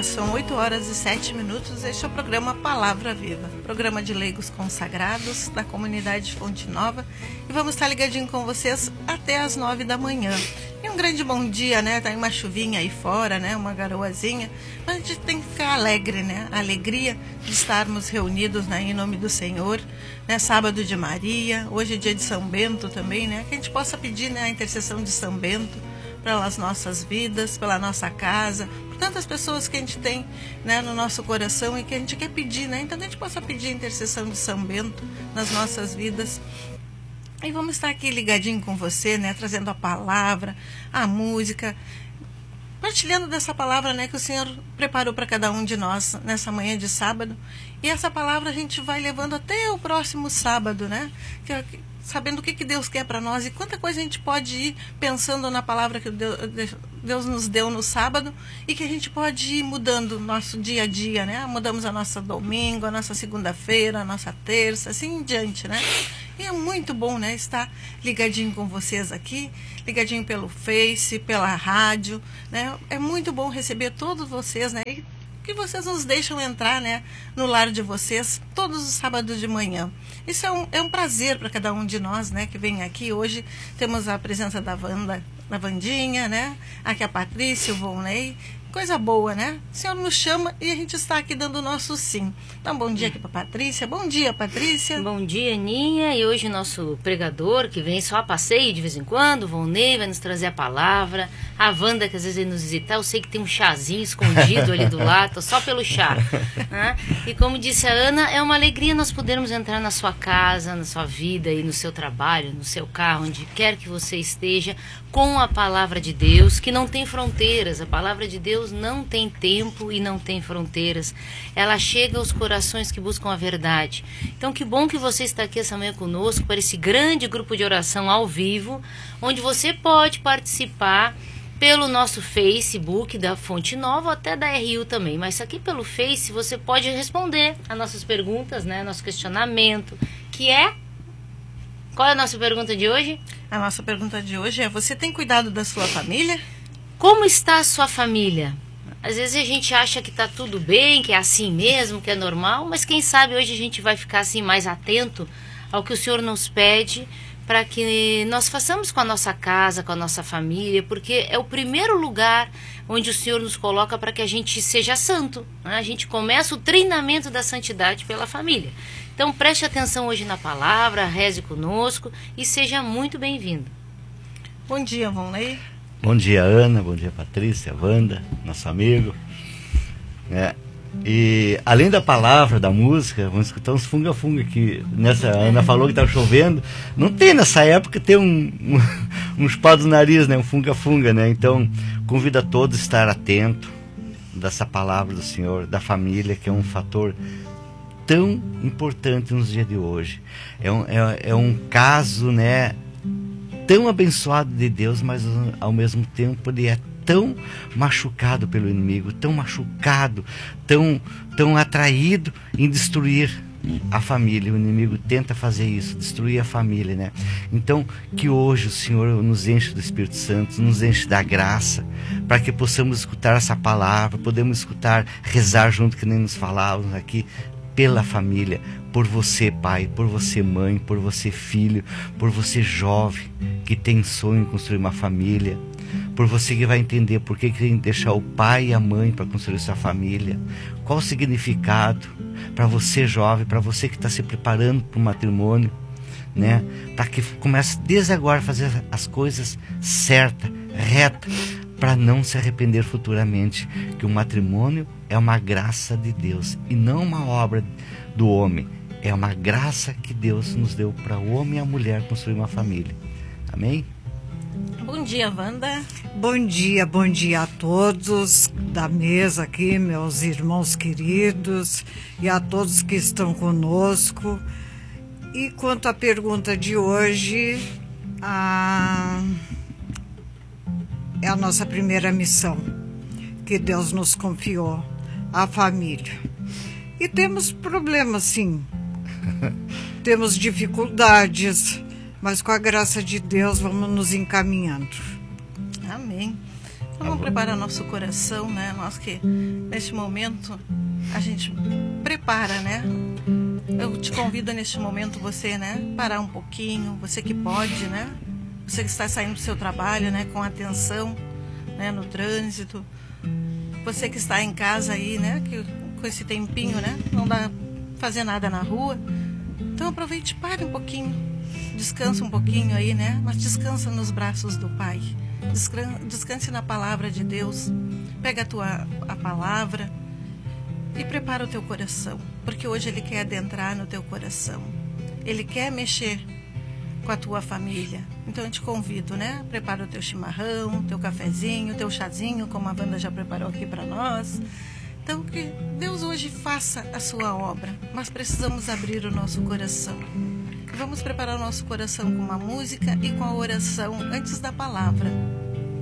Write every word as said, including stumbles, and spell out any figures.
são oito horas e sete minutos. Este é o programa Palavra Viva, programa de leigos consagrados da comunidade de Fonte Nova. E vamos estar ligadinho com vocês até as nove da manhã. E um grande bom dia, né? Tá uma chuvinha aí fora, né? Uma garoazinha. Mas a gente tem que ficar alegre, né? A alegria de estarmos reunidos, né? Em nome do Senhor, né? Sábado de Maria, hoje é dia de São Bento também, né? Que a gente possa pedir, né? A intercessão de São Bento pelas nossas vidas, pela nossa casa, por tantas pessoas que a gente tem, né, no nosso coração e que a gente quer pedir, né? Então a gente possa pedir a intercessão de São Bento nas nossas vidas. E vamos estar aqui ligadinho com você, né, trazendo a palavra, a música, partilhando dessa palavra, né, que o Senhor preparou para cada um de nós nessa manhã de sábado. E essa palavra a gente vai levando até o próximo sábado, né? Que, sabendo o que, que Deus quer para nós e quanta coisa a gente pode ir pensando na palavra que Deus, Deus nos deu no sábado e que a gente pode ir mudando o nosso dia a dia, né? Mudamos a nossa domingo, a nossa segunda-feira, a nossa terça, assim em diante, né? E é muito bom, né, estar ligadinho com vocês aqui, ligadinho pelo Face, pela rádio, né? É muito bom receber todos vocês, né? E que vocês nos deixam entrar, né, no lar de vocês todos os sábados de manhã. Isso é um, é um prazer para cada um de nós, né, que vem aqui. Hoje temos a presença da Wanda, da Vandinha, né, aqui a Patrícia, o Volney. Coisa boa, né? O Senhor nos chama e a gente está aqui dando o nosso sim. Então, bom dia aqui para Patrícia. Bom dia, Patrícia. Bom dia, Aninha. E hoje nosso pregador, que vem só a passeio de vez em quando, o Volney, vai nos trazer a palavra. A Wanda, que às vezes vem nos visitar, eu sei que tem um chazinho escondido ali do lado, só pelo chá. Né? E como disse a Ana, é uma alegria nós podermos entrar na sua casa, na sua vida e no seu trabalho, no seu carro, onde quer que você esteja, com a palavra de Deus, que não tem fronteiras. A palavra de Deus não tem tempo e não tem fronteiras. Ela chega aos corações que buscam a verdade. Então, que bom que você está aqui essa manhã conosco para esse grande grupo de oração ao vivo, onde você pode participar pelo nosso Facebook da Fonte Nova ou até da R U também. Mas aqui pelo Face você pode responder as nossas perguntas, né? Nosso questionamento, que é... Qual é a nossa pergunta de hoje? A nossa pergunta de hoje é: você tem cuidado da sua família? Como está a sua família? Às vezes a gente acha que está tudo bem, que é assim mesmo, que é normal, mas quem sabe hoje a gente vai ficar assim mais atento ao que o Senhor nos pede para que nós façamos com a nossa casa, com a nossa família, porque é o primeiro lugar onde o Senhor nos coloca para que a gente seja santo, né? A gente começa o treinamento da santidade pela família. Então preste atenção hoje na palavra, reze conosco e seja muito bem-vindo. Bom dia, Volney. Bom dia, Ana, bom dia, Patrícia, Wanda, nosso amigo. É, e além da palavra, da música, vamos escutar uns funga-funga aqui. Nessa, a Ana falou que estava chovendo. Não tem nessa época, tem um, um, uns pau do nariz, né? Um funga-funga, né? Então, convido a todos a estar atento dessa palavra do Senhor, da família, que é um fator tão importante nos dias de hoje. É um, é, é um caso, né, tão abençoado de Deus, mas ao mesmo tempo ele é tão machucado pelo inimigo, tão machucado, tão, tão atraído em destruir a família. O inimigo tenta fazer isso, destruir a família, né? Então, que hoje o Senhor nos enche do Espírito Santo, nos enche da graça, para que possamos escutar essa palavra, podemos escutar, rezar junto, que nem nos falávamos aqui, pela família, por você, pai, por você, mãe, por você, filho, por você, jovem, que tem sonho em construir uma família, por você que vai entender por que tem que deixar o pai e a mãe para construir sua família, qual o significado para você, jovem, para você que está se preparando para o matrimônio, né? Para que comece desde agora a fazer as coisas certas, retas, para não se arrepender futuramente, que o matrimônio é uma graça de Deus e não uma obra do homem. É uma graça que Deus nos deu para o homem e a mulher construir uma família. Amém? Bom dia, Wanda. Bom dia, bom dia a todos da mesa aqui, meus irmãos queridos, e a todos que estão conosco. E quanto à pergunta de hoje, a... é a nossa primeira missão que Deus nos confiou, a família. E temos problemas, sim. Temos dificuldades, mas com a graça de Deus vamos nos encaminhando. Amém. Então vamos preparar nosso coração, né? Nós que neste momento a gente prepara, né? Eu te convido neste momento você, né? Parar um pouquinho, você que pode, né? Você que está saindo do seu trabalho, né? Com atenção, né? No trânsito. Você que está em casa aí, né? Que com esse tempinho, né? Não dá pra fazer nada na rua. Então aproveite, pare um pouquinho, descansa um pouquinho aí, né? Mas descansa nos braços do Pai. Descanse na palavra de Deus. Pega a tua a palavra e prepara o teu coração, porque hoje Ele quer adentrar no teu coração. Ele quer mexer com a tua família. Então eu te convido, né? Prepara o teu chimarrão, teu cafezinho, teu chazinho, como a Wanda já preparou aqui para nós. Então que Deus hoje faça a sua obra, mas precisamos abrir o nosso coração. Vamos preparar o nosso coração com uma música e com a oração antes da palavra.